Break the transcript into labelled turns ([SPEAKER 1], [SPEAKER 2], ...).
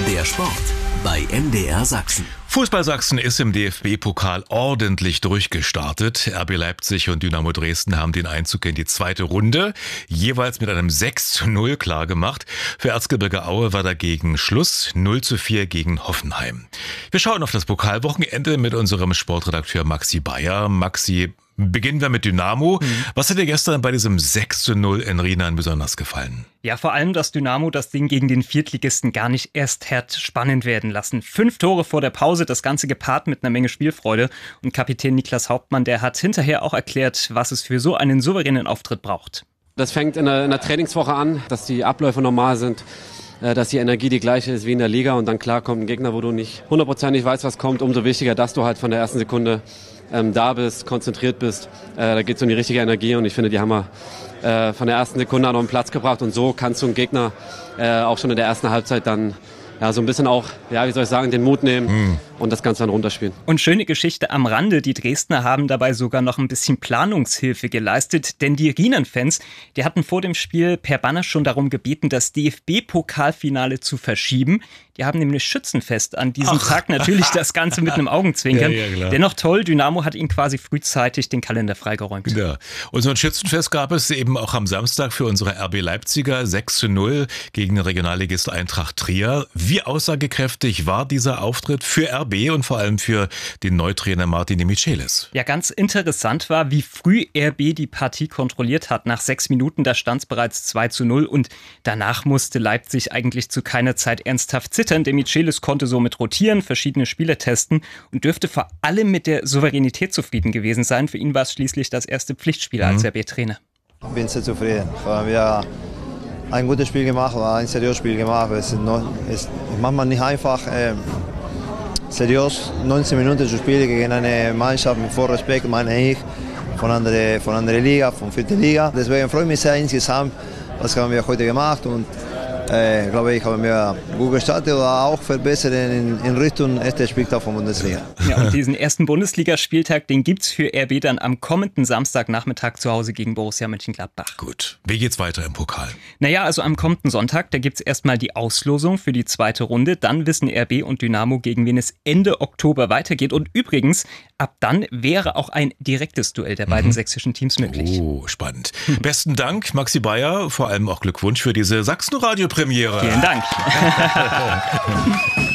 [SPEAKER 1] Der Sport bei MDR Sachsen.
[SPEAKER 2] Fußball Sachsen ist im DFB-Pokal ordentlich durchgestartet. RB Leipzig und Dynamo Dresden haben den Einzug in die zweite Runde jeweils mit einem 6:0 klargemacht. Für Erzgebirge Aue war dagegen Schluss, 0:4 gegen Hoffenheim. Wir schauen auf das Pokalwochenende mit unserem Sportredakteur Maxi Bayer. Maxi, beginnen wir mit Dynamo. Was hat dir gestern bei diesem 6:0 in Rhenan besonders gefallen?
[SPEAKER 3] Ja, vor allem, dass Dynamo das Ding gegen den Viertligisten gar nicht erst hat spannend werden lassen. 5 Tore vor der Pause, das Ganze gepaart mit einer Menge Spielfreude. Und Kapitän Niklas Hauptmann, der hat hinterher auch erklärt, was es für so einen souveränen Auftritt braucht.
[SPEAKER 4] Das fängt in der Trainingswoche an, dass die Abläufe normal sind, dass die Energie die gleiche ist wie in der Liga. Und dann klar kommt ein Gegner, wo du nicht 100% weißt, was kommt. Umso wichtiger, dass du halt von der ersten Sekunde da bist, konzentriert bist. Da geht es um die richtige Energie und ich finde, die haben wir von der ersten Sekunde an auf den Platz gebracht und so kannst du einen Gegner auch schon in der ersten Halbzeit dann so ein bisschen auch, den Mut nehmen und das Ganze dann runterspielen.
[SPEAKER 3] Und schöne Geschichte am Rande, die Dresdner haben dabei sogar noch ein bisschen Planungshilfe geleistet, denn die Rhenan-Fans, die hatten vor dem Spiel per Banner schon darum gebeten, das DFB-Pokalfinale zu verschieben. Die haben nämlich Schützenfest an diesem Tag, natürlich das Ganze mit einem Augenzwinkern. Ja, dennoch toll, Dynamo hat ihnen quasi frühzeitig den Kalender freigeräumt.
[SPEAKER 2] Ja, und so ein Schützenfest gab es eben auch am Samstag für unsere RB Leipziger, 6:0 gegen den Regionalligist Eintracht Trier. Wie aussagekräftig war dieser Auftritt für RB und vor allem für den Neutrainer Martin de Michelis?
[SPEAKER 3] Ja, ganz interessant war, wie früh RB die Partie kontrolliert hat. Nach 6 Minuten, da stand es bereits 2:0 und danach musste Leipzig eigentlich zu keiner Zeit ernsthaft zittern. De Michelis konnte somit rotieren, verschiedene Spieler testen und dürfte vor allem mit der Souveränität zufrieden gewesen sein. Für ihn war es schließlich das erste Pflichtspiel als RB-Trainer.
[SPEAKER 5] Ich bin sehr zufrieden. Wir haben ein gutes Spiel gemacht, ein seriöses Spiel gemacht. Es ist manchmal nicht einfach, seriös 19 Minuten zu spielen gegen eine Mannschaft mit vollem Respekt, meine ich, von anderer Liga, von 4. Liga. Deswegen freue ich mich sehr insgesamt, was haben wir heute gemacht und glaube ich, haben wir gut gestartet oder auch verbessert in Richtung erster Spieltag von Bundesliga.
[SPEAKER 3] Ja, und diesen ersten Bundesligaspieltag, den gibt's für RB dann am kommenden Samstagnachmittag zu Hause gegen Borussia Mönchengladbach.
[SPEAKER 2] Gut, wie geht's weiter im Pokal?
[SPEAKER 3] Naja, also am kommenden Sonntag, da gibt's erstmal die Auslosung für die zweite Runde. Dann wissen RB und Dynamo, gegen wen es Ende Oktober weitergeht. Und übrigens, ab dann wäre auch ein direktes Duell der beiden sächsischen Teams möglich.
[SPEAKER 2] Oh, spannend. Besten Dank, Maxi Bayer. Vor allem auch Glückwunsch für diese Sachsen-Radio-Premiere.
[SPEAKER 3] Vielen Dank.